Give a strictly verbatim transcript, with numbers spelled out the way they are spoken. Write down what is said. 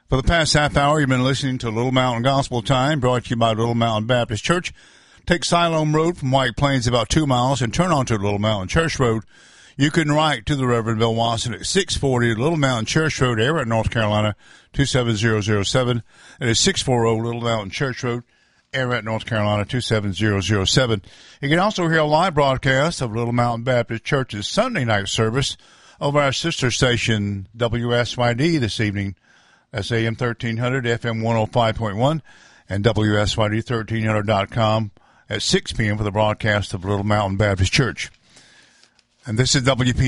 For the past half hour, you've been listening to Little Mountain Gospel Time, brought to you by Little Mountain Baptist Church. Take Siloam Road from White Plains about two miles and turn onto Little Mountain Church Road. You can write to the Reverend Bill Watson at six forty Little Mountain Church Road, Everett, North Carolina, two seven zero zero seven. It is six forty Little Mountain Church Road, Everett, North Carolina, two seven zero zero seven. You can also hear a live broadcast of Little Mountain Baptist Church's Sunday night service over our sister station, W S Y D, this evening. That's A M thirteen hundred, F M one oh five point one, and W S Y D thirteen hundred dot com at six p.m. for the broadcast of Little Mountain Baptist Church. And this is W P